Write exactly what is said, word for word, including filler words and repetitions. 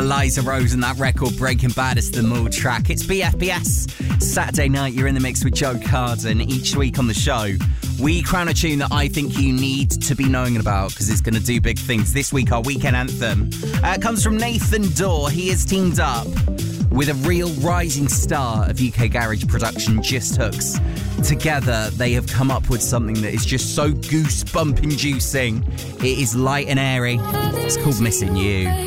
Eliza Rose and that record Breaking Bad is the Mood track. It's B F B S. Saturday night, you're in the mix with Joe Carden. Each week on the show, we crown a tune that I think you need to be knowing about because it's going to do big things. This week, our weekend anthem uh, comes from Nathan Dorr. He is teamed up with a real rising star of U K garage production, Just Hooks. Together, they have come up with something that is just so goosebump-inducing. It is light and airy. It's called Missing You.